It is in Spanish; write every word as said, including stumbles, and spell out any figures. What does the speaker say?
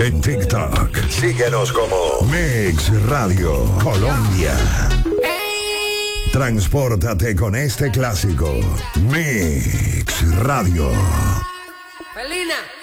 En TikTok, síguenos como Mix Radio Colombia. Transpórtate con este clásico. Mix Radio. Felina.